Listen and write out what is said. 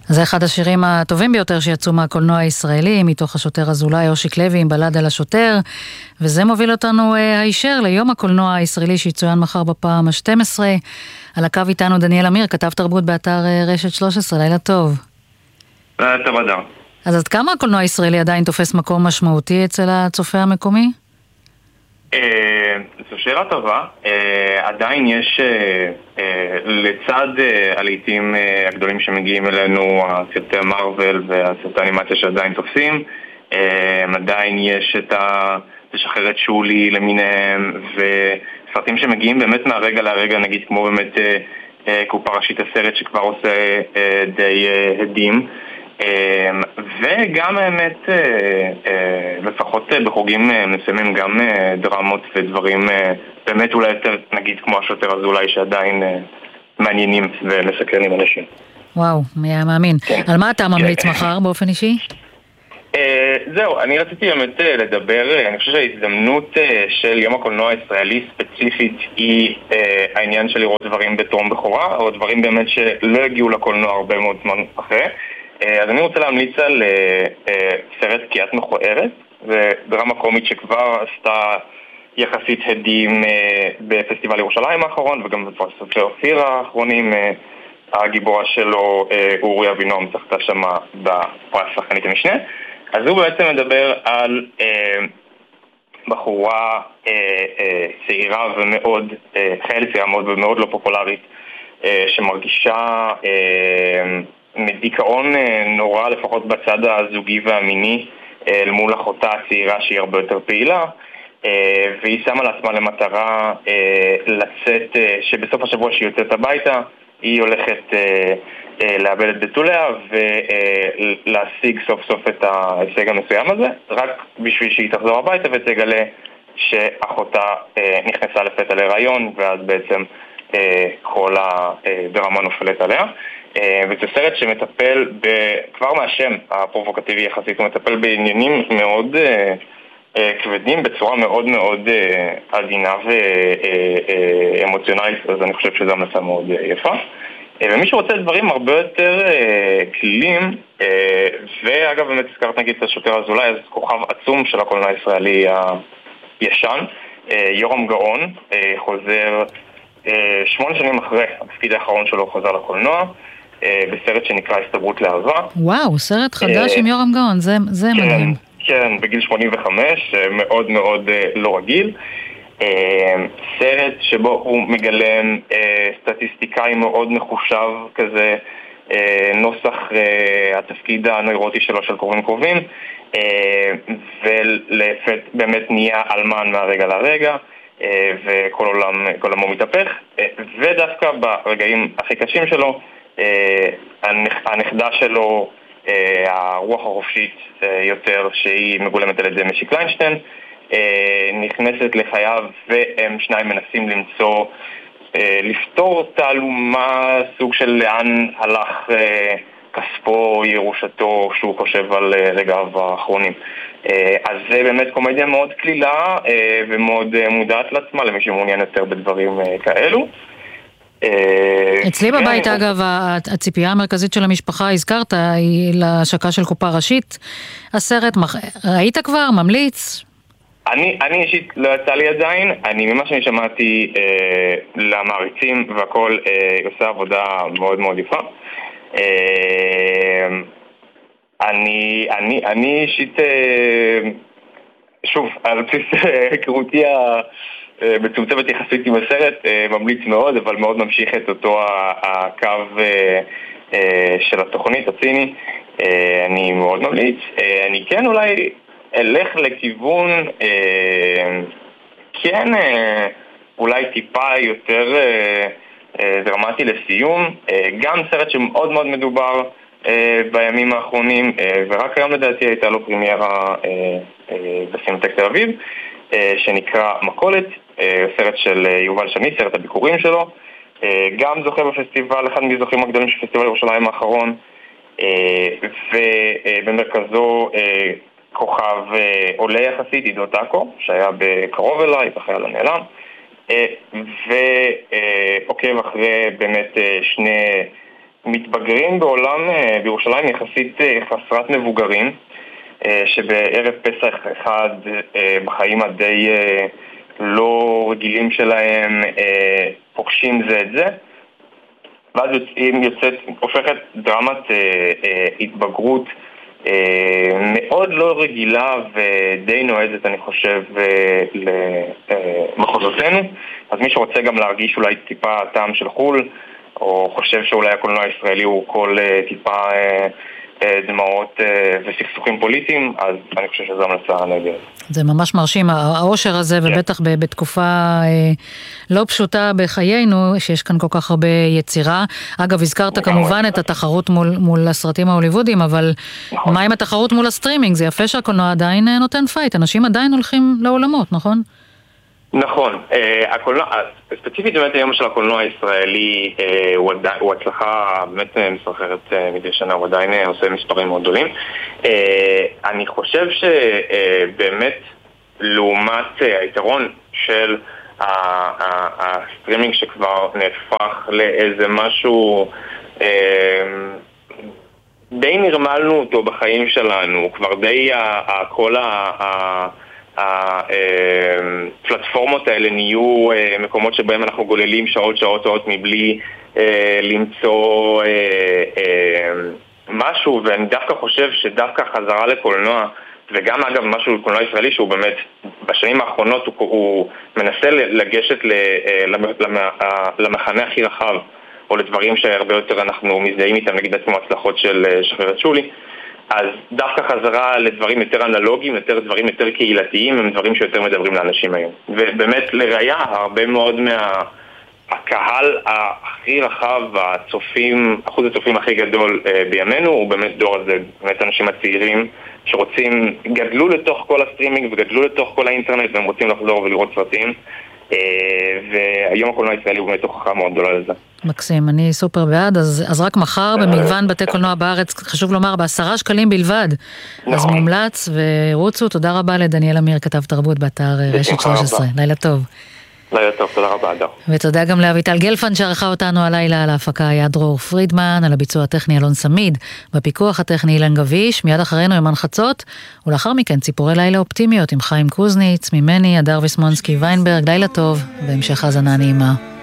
זה אחד השירים הטובים ביותר שיצאו מהקולנוע הישראלי, מתוך השוטר אזולאי, אושיק לוי עם בלד על השוטר, וזה מוביל אותנו הישר ליום הקולנוע הישראלי שיצוין מחר בפעם ה-12. על הקו איתנו דניאל אמיר, כתב תרבות באתר רשת 13, לילה טוב. לילה טוב אדם. אז עד כמה הקולנוע הישראלי עדיין תופס מקום משמעותי אצל הצופה המקומי? זו שאלה טובה. עדיין יש לצד הלעיתים הגדולים שמגיעים אלינו, הסרטי מרוול והסרטי האנימציה שעדיין תופסים, עדיין יש את לשחרר את שולי למיניהם, וסרטים שמגיעים באמת מהרגע להרגע, נגיד כמו באמת קופה ראשית הסרט שכבר עושה די הדים, וגם האמת לפחות בחוגים מסוימים גם דרמות ודברים באמת אולי יותר נגיד כמו השוטר אזולאי שעדיין מעניינים ומסקרנים אנשים. וואו, מי היה מאמין. על מה אתה ממליץ מחר באופן אישי? זהו, אני רציתי באמת לדבר, אני חושב שההזדמנות של יום הקולנוע הישראלי ספציפית היא העניין של לראות דברים בטרום בכורה, או דברים באמת שלא הגיעו לקולנוע הרבה מאוד זמן אחרי. אז אני רוצה להמליץ על סרט קיאת מכוערת, זה דרמה קומית שכבר עשתה יחסית הדים בפסטיבל ירושלים האחרון וגם בפרסי אופיר האחרונים. הגיבורה שלו אורי אבינועם זכתה שם בפרס שחקנית המשנה. אז הוא בעצם מדבר על בחורה צעירה ומאוד, חיילת צעירה מאוד ומאוד לא פופולרית, שמרגישה מדיכאון נורא לפחות בצד הזוגי והמיני אל מול אחותה הצעירה שהיא הרבה יותר פעילה, והיא שמה לעצמה למטרה לצאת, שבסוף השבוע שהיא יוצאת הביתה היא הולכת לאבד את בתוליה ולהשיג סוף סוף את ההישג המסוים הזה, רק בשביל שהיא תחזור הביתה ותגלה שאחותה נכנסה לפתע להיריון, ואז בעצם כל הדרמה נופלת עליה. וזה סרט שמטפל כבר מהשם הפרובוקטיבי יחסית, הוא מטפל בעניינים מאוד כבדים בצורה מאוד מאוד עדינה ואמוציונלית, אז אני חושב שזו המלצה מאוד יפה. ומי שרוצה דברים הרבה יותר כלילים, ואגב באמת הזכרת נגיד את השוטר אזולאי, אז כוכב עצום של הקולנוע הישראלי הישן, יורם גאון, חוזר 8 שנים אחרי התפקיד האחרון שלו, חוזר לקולנוע בסרט שנקרא הסתברות לאהבה. וואו, סרט חדש עם יורם גאון, זה מדהים. כן, בגיל 85, מאוד מאוד לא רגיל. סרט שבו הוא מגלם סטטיסטיקאי מאוד מחושב כזה, נוסח התפקיד הנוירוטי שלו של קרובים קרובים, ולפת באמת נהיה אלמן מהרגע לרגע, וכל עולמו מתהפך, ודווקא ברגעים הכי קשים שלו, הנכדה שלו, הרוח החופשית יותר שהיא מגולמת על ידי משי קליינשטיין, נכנסת לחייו, והם שניים מנסים למצוא, לפתור תעלומה, סוג של לאן הלך כספו, ירושתו, שהוא חושב על רגעיו האחרונים. אז זה באמת קומדיה מאוד כלילה ומאוד מודעת לעצמה למי שמעוניין יותר בדברים כאלו. אצלי בבית אגב הציפייה המרכזית של המשפחה הזכרת היא להשקה של קופה ראשית. הסרט ראית כבר? ממליץ? אני אישית לא יצא לי עדיין. אני ממה שאני שמעתי למעריצים והכל עושה עבודה מאוד מאוד יפה. אני אישית שוב על בסיס היכרותי מצומצמת יחסית עם הסרט, ממליץ מאוד, אבל מאוד ממשיך את אותו הקו של התוכנית הציני. אני מאוד ממליץ. אני כן אולי אלך לכיוון כן אולי טיפה יותר דרמטי לסיום, גם סרט שמאוד מאוד מדובר בימים האחרונים, ורק היום לדעתי הייתה לו פרימיירה בסינמטק תל אביב, שנקרא מכולת, סרט של יובל שני, סרט הביקורים שלו, גם זוכה בפסטיבל, אחד מזוכים הגדולים של פסטיבל ירושלים האחרון, ובמרכזו כוכב עולה יחסית, עידו טאקו, שהיה בקרוב אליי, בחייל הנעלם, ועוקב אחרי באמת שני מתבגרים בעולם, בירושלים יחסית חסרת מבוגרים, שבערב פסח אחד בחיים הדי לא רגילים שלהם פוגשים זה את זה, ואז הופכת דרמת התבגרות מאוד לא רגילה ודי נועדת, אני חושב, למחוזותינו. אז מי שרוצה גם להרגיש אולי טיפה טעם של חול, או חושב שאולי הקולנוע הישראלי הוא כל טיפה דמעות וסכסוכים פוליטיים, אז אני חושב שזו המלצה נהדרת. זה ממש מרשים, העושר הזה, ובטח בתקופה לא פשוטה בחיינו, שיש כאן כל כך הרבה יצירה. אגב, הזכרת כמובן את התחרות מול הסרטים ההוליוודיים, אבל מה עם התחרות מול הסטרימינג? זה יפה שהקולנוע עדיין נותן פייט, אנשים עדיין הולכים לעולמות, נכון? נכון, ספציפית באמת היום של הקולנוע הישראלי הוא הצלחה באמת מסחררת מדי שנה, הוא עדיין עושה מספרים מאוד גדולים. אני חושב שבאמת לעומת היתרון של הסטרימינג שכבר נהפך לאיזה משהו די נרמלנו אותו בחיים שלנו, כבר די כל הפלטפורמות האלה נהיו מקומות שבהם אנחנו גוללים שעות מבלי למצוא משהו, ואני דווקא חושב שדווקא חזרה לקולנוע, וגם אגב משהו לקולנוע ישראלי שהוא באמת בשנים האחרונות הוא מנסה לגשת למחנה הכי רחב, או לדברים שהרבה יותר אנחנו מזדהים איתם, נגיד עצמו הצלחות של שחררת שולי. אז דווקא חזרה לדברים יותר אנלוגיים, דברים יותר קהילתיים, הם דברים שיותר מדברים לאנשים היום. ובאמת לראיה, הרבה מאוד מהקהל הכי רחב, אחוז הצופים הכי גדול בימינו, הוא באמת דור הזה, באמת אנשים הצעירים גדלו לתוך כל הסטרימינג וגדלו לתוך כל האינטרנט, והם רוצים לחזור ולראות סרטים. והיום הקולנוע הישראלי הוא באמת הוכחה מאוד גדולה לזה. מקסים, אני סופר בעד, אז רק מחר במגוון בתי קולנוע בארץ, חשוב לומר, ב10 שקלים בלבד. אז מומלץ ורוצו, תודה רבה לדניאל אמיר, כתב תרבות באתר רשת 13. לילה טוב. לילה טוב, תודה רבה, אדר. ותודה גם לאביטל גלפן שערכה אותנו הלילה. על ההפקה היה דרור פרידמן, על הביצוע הטכני אלון סמיד, בפיקוח הטכני אילן גביש, מיד אחרינו יומן חצות, ולאחר מכן ציפורי לילה אופטימיות עם חיים קוזניץ, ממני, אדר ויסמונסקי ויינברג. לילה טוב, בהמשך האזנה נעימה.